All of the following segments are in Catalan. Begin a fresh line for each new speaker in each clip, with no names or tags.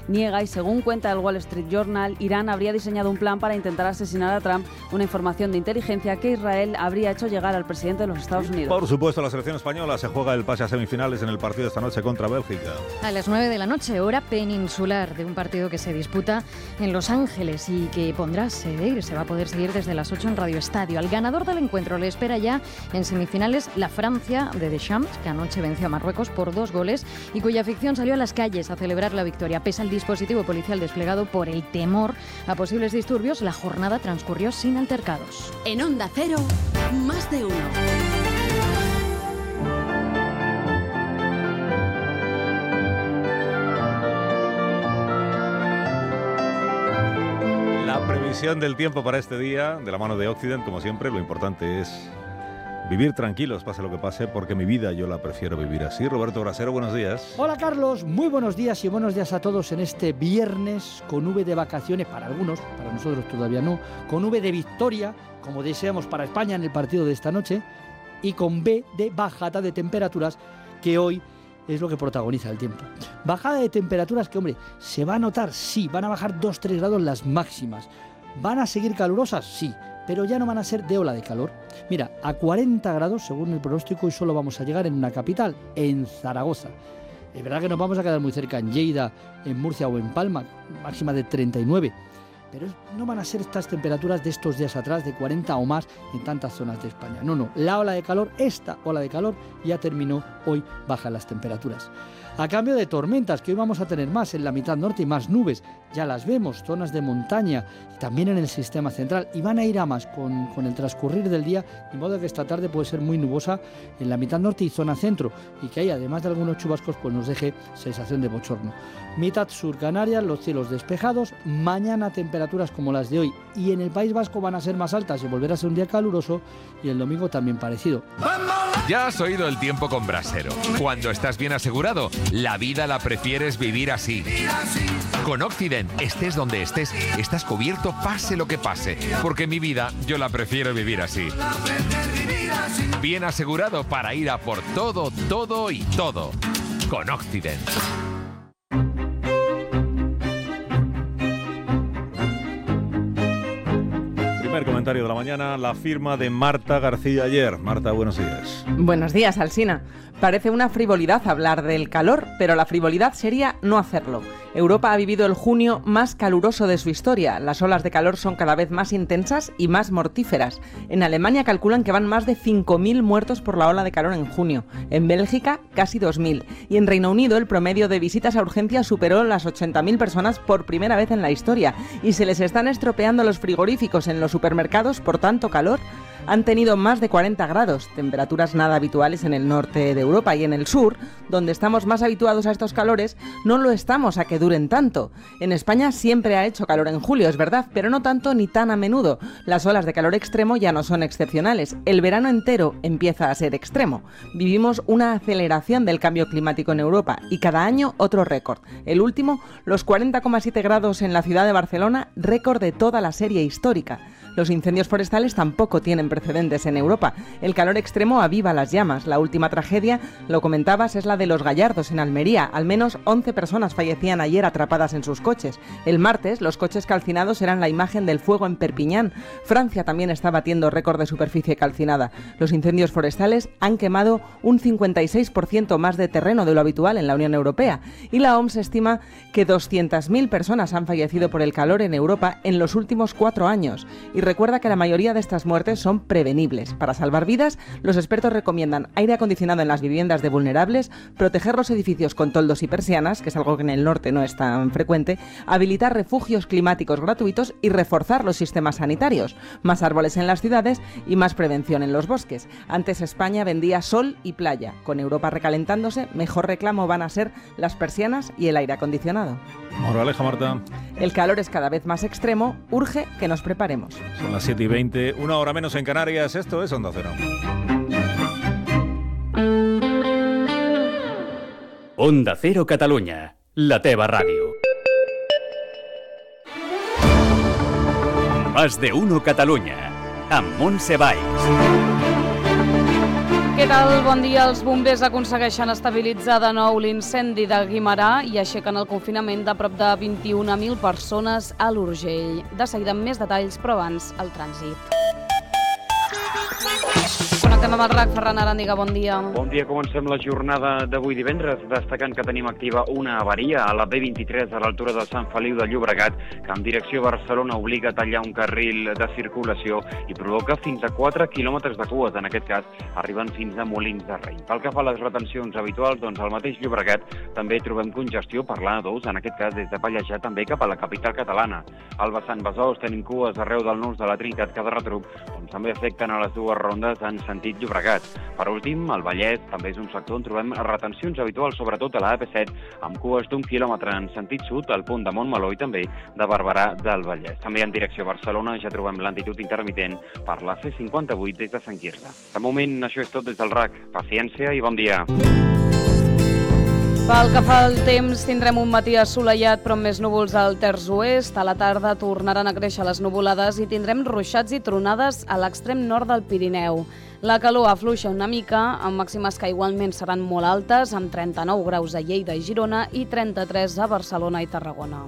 niega y, según cuenta el Wall Street Journal, Irán habría diseñado un plan para intentar asesinar a Trump, una información de inteligencia que Israel habría hecho llegar al presidente de los Estados Unidos.
Por supuesto, la selección española se juega el pase a semifinales en el partido esta noche contra Bélgica.
A las 9 de la noche, hora peninsular, de un partido que se disputa en Los Ángeles y que pondrá seguir, se va a poder seguir desde las 8 en Radio Estadio. Al ganador del encuentro le espera ya en semifinales la Francia de Deschamps, que anoche venció a Marruecos por 2 goles y cuya afición salió a las calles a celebrar la victoria. Pese al dispositivo policial desplegado por el temor a posibles disturbios, la jornada transcurrió sin altercados.
En Onda Cero, más de uno.
La previsión del tiempo para este día, de la mano de Occident, como siempre, lo importante es vivir tranquilos, pase lo que pase, porque mi vida yo la prefiero vivir así. Roberto Brasero, buenos días.
Hola Carlos, muy buenos días y buenos días a todos en este viernes con V de vacaciones para algunos, para nosotros todavía no, con V de victoria, como deseamos para España en el partido de esta noche, y con B de bajada de temperaturas, que hoy es lo que protagoniza el tiempo. Bajada de temperaturas que, hombre, se va a notar, sí, van a bajar 2-3 grados las máximas. ¿Van a seguir calurosas? Sí, pero ya no van a ser de ola de calor. Mira, a 40 grados, según el pronóstico, hoy solo vamos a llegar en una capital, en Zaragoza. Es verdad que nos vamos a quedar muy cerca en Lleida, en Murcia o en Palma, máxima de 39. Pero no van a ser estas temperaturas de estos días atrás, de 40 o más en tantas zonas de España. No, la ola de calor, esta ola de calor ya terminó, hoy bajan las temperaturas. A cambio de tormentas, que hoy vamos a tener más en la mitad norte y más nubes, ya las vemos, zonas de montaña y también en el sistema central, y van a ir a más con el transcurrir del día, de modo que esta tarde puede ser muy nubosa en la mitad norte y zona centro, y que ahí, además de algunos chubascos, pues nos deje sensación de bochorno. Mitad sur Canarias, los cielos despejados, mañana temperaturas como las de hoy, y en el País Vasco van a ser más altas y volverá a ser un día caluroso, y el domingo también parecido.
Ya has oído el tiempo con Brasero. Cuando estás bien asegurado, la vida la prefieres vivir así. Con Occident, estés donde estés, estás cubierto pase lo que pase, porque mi vida yo la prefiero vivir así. Bien asegurado para ir a por todo, todo y todo. Con Occident.
Primer comentario de la mañana, la firma de Marta García ayer. Marta, buenos días.
Buenos días, Alsina. Parece una frivolidad hablar del calor, pero la frivolidad sería no hacerlo. Europa ha vivido el junio más caluroso de su historia. Las olas de calor son cada vez más intensas y más mortíferas. En Alemania calculan que van más de 5.000 muertos por la ola de calor en junio. En Bélgica, casi 2.000. Y en Reino Unido, el promedio de visitas a urgencias superó las 80.000 personas por primera vez en la historia. Y se les están estropeando los frigoríficos en los supermercados por tanto calor. Han tenido más de 40 grados, temperaturas nada habituales en el norte de Europa, y en el sur, donde estamos más habituados a estos calores, no lo estamos a que duren tanto. En España siempre ha hecho calor en julio, es verdad, pero no tanto ni tan a menudo. Las olas de calor extremo ya no son excepcionales. El verano entero empieza a ser extremo. Vivimos una aceleración del cambio climático en Europa y cada año otro récord. El último, los 40,7 grados en la ciudad de Barcelona, récord de toda la serie histórica. Los incendios forestales tampoco tienen precedentes en Europa. El calor extremo aviva las llamas. La última tragedia, lo comentabas, es la de Los Gallardos en Almería. Al menos 11 personas fallecían ayer atrapadas en sus coches. El martes, los coches calcinados eran la imagen del fuego en Perpiñán. Francia también está batiendo récord de superficie calcinada. Los incendios forestales han quemado un 56% más de terreno de lo habitual en la Unión Europea. Y la OMS estima que 200.000 personas han fallecido por el calor en Europa en los últimos 4 años. Y recuerda que la mayoría de estas muertes son prevenibles. Para salvar vidas, los expertos recomiendan aire acondicionado en las viviendas de vulnerables, proteger los edificios con toldos y persianas, que es algo que en el norte no es tan frecuente, habilitar refugios climáticos gratuitos y reforzar los sistemas sanitarios, más árboles en las ciudades y más prevención en los bosques. Antes España vendía sol y playa. Con Europa recalentándose, mejor reclamo van a ser las persianas y el aire acondicionado.
Moraleja, Marta.
El calor es cada vez más extremo, urge que nos preparemos.
Son las 7:20, una hora menos en Canarias. Esto es Onda Cero.
Onda Cero Catalunya, la teva ràdio. Más de uno Catalunya, amb Montse Valls.
¿Qué
tal? Bon dia. Els bombers aconsegueixen estabilitzar de nou l'incendi de Guimerà i aixequen el confinament de prop de 21.000 persones a l'Urgell. De seguida amb més detalls, però abans el trànsit. Connectem amb el RAC. Ferran Aràndiga, bon dia.
Bon dia, comencem la jornada d'avui divendres, destacant que tenim activa una avaria a la B23 a l'altura de Sant Feliu de Llobregat, que en direcció a Barcelona obliga a tallar un carril de circulació i provoca fins a 4 quilòmetres de cues, en aquest cas arriben fins a Molins de Rei. Pel que fa a les retencions habituals, doncs al mateix Llobregat també trobem congestió per l'A2, en aquest cas des de Pallejà també cap a la capital catalana. Al vessant Besòs tenim cues arreu del nus de la Trinitat que de retruc, on també afecten a les dues rondes en sentit Llobregat. Per últim, el Vallès també és un sector on trobem retencions habituals, sobretot a la AP7, amb cues d'1 quilòmetre en sentit sud, al punt de Montmeló i també de Barberà del Vallès. També en direcció a Barcelona ja trobem lentitud intermitent per la C58 des de Sant Quirze. De moment, això és tot des del RAC. Paciència i bon dia.
Pel que fa al temps, tindrem un matí assolellat però amb més núvols al terç oest. A la tarda tornaran a créixer les nuvolades i tindrem ruixats i tronades a l'extrem nord del Pirineu. La calor afluixa una mica, amb màximes que igualment seran molt altes, amb 39 graus a Lleida i Girona i 33 a Barcelona i Tarragona.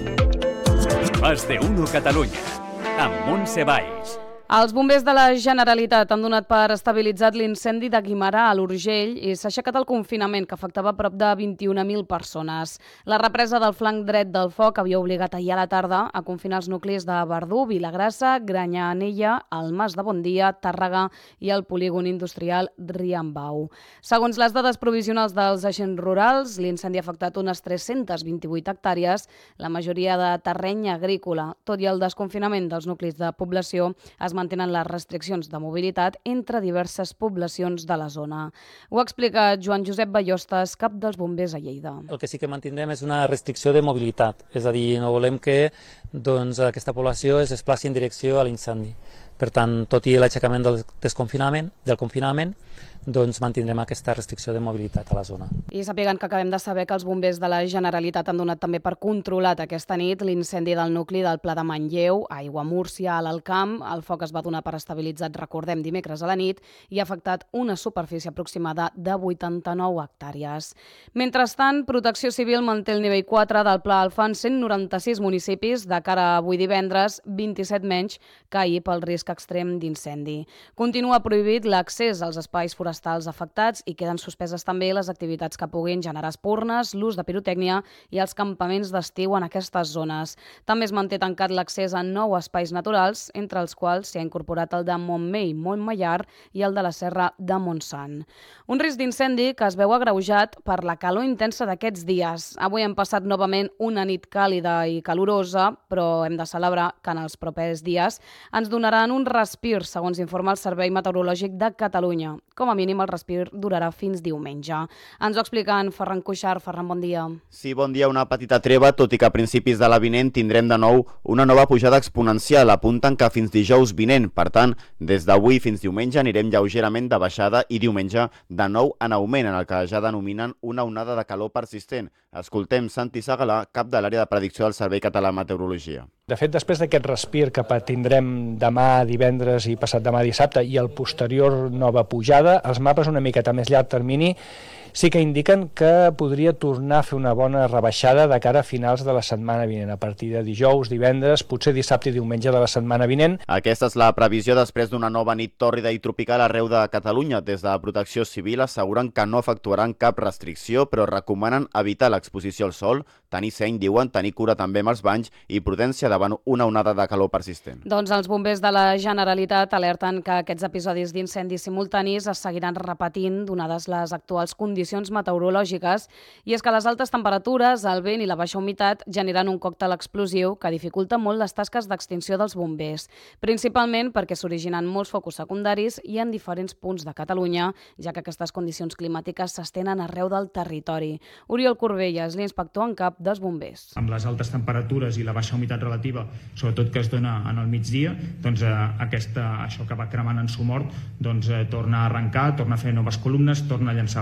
Más de uno Catalunya, amb Montse Valls.
Els bombers de la Generalitat han donat per estabilitzat l'incendi de Guimerà a l'Urgell i s'ha aixecat el confinament que afectava prop de 21.000 persones. La represa del flanc dret del foc havia obligat ahir a la tarda a confinar els nuclis de Verdú, Vilagrassa, Granyanella, el Mas de Bondia, Tàrrega i el polígon industrial Riambau. Segons les dades provisionals dels agents rurals, l'incendi ha afectat unes 328 hectàrees, la majoria de terreny agrícola. Tot i el desconfinament dels nuclis de població, es mantenen les restriccions de mobilitat entre diverses poblacions de la zona. Ho ha explicat Joan Josep Ballostes, cap dels bombers a Lleida.
El que sí que mantindrem és una restricció de mobilitat, és a dir, no volem que aquesta població es desplaci en direcció a l'incendi. Per tant, tot i l'aixecament del confinament, doncs mantindrem aquesta restricció de mobilitat a la zona.
I sàpiguen que acabem de saber que els bombers de la Generalitat han donat també per controlat aquesta nit l'incendi del nucli del Pla de Manlleu, a Aiguamúrcia, a l'Alt Camp. El foc es va donar per estabilitzat, recordem, dimecres a la nit i ha afectat una superfície aproximada de 89 hectàrees. Mentrestant, Protecció Civil manté el nivell 4 del Pla Alfa en 196 municipis de cara a avui divendres, 27 menys que ahir pel risc extrem d'incendi. Continua prohibit l'accés als espais forestals afectats i queden suspeses també les activitats que puguin generar espurnes, l'ús de pirotècnia i els campaments d'estiu en aquestes zones. També es manté tancat l'accés a 9 espais naturals, entre els quals s'hi ha incorporat el de Montmell, Montmaiar i el de la Serra de Montsant. Un risc d'incendi que es veu agreujat per la calor intensa d'aquests dies. Avui hem passat novament una nit càlida i calorosa, però hem de celebrar que en els propers dies ens donaran un respir, segons informa el Servei Meteorològic de Catalunya. Com a mínim, el respir durarà fins diumenge. Ens ho explica en Ferran Cuixart. Ferran, bon dia.
Sí, bon dia. Una petita treva, tot i que a principis de l'avinent tindrem de nou una nova pujada exponencial. Apunten que fins dijous vinent. Per tant, des d'avui fins diumenge anirem lleugerament de baixada i diumenge de nou en augment, en el que ja denominen una onada de calor persistent. Escoltem Santi Segalà, cap de l'àrea de predicció del Servei Català de Meteorologia.
De fet, després d'aquest respir que tindrem demà divendres i passat demà dissabte i el posterior nova pujada, els mapes una miqueta més llarg termini sí que indiquen que podria tornar a fer una bona rebaixada de cara a finals de la setmana vinent, a partir de dijous, divendres, potser dissabte i diumenge de la setmana vinent.
Aquesta és la previsió després d'una nova nit tòrrida i tropical arreu de Catalunya. Des de Protecció Civil asseguren que no efectuaran cap restricció, però recomanen evitar l'exposició al sol, tenir seny, diuen, tenir cura també amb els banys i prudència davant una onada de calor persistent.
Doncs els bombers de la Generalitat alerten que aquests episodis d'incendis simultanis es seguiran repetint donades les actuals condicions meteorològiques, i és que les altes temperatures, el vent i la baixa humitat generen un còctel explosiu que dificulta molt les tasques d'extinció dels bombers, principalment perquè s'originen molts focus secundaris i en diferents punts de Catalunya, ja que aquestes condicions climàtiques s'estenen arreu del territori. Oriol Corbelles, l'inspector en cap dels bombers.
Amb les altes temperatures i la baixa humitat relativa, sobretot que es dona en el migdia, doncs això que va cremant en su mort torna a arrencar, torna a fer noves columnes, torna a llançar focus secundaris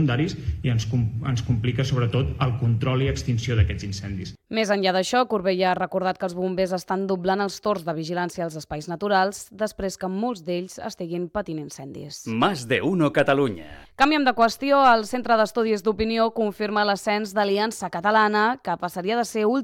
secundaris i ens complica sobretot el control i extinció d'aquests incendis.
Més enllà d'això, Corbella ha recordat que els bombers estan doblant els torns de vigilància als espais naturals després que molts d'ells estiguin patint incendis.
Más de uno Catalunya.
Canviem de qüestió. El Centre d'Estudis d'Opinió confirma l'ascens d'Aliança Catalana, que passaria de ser últim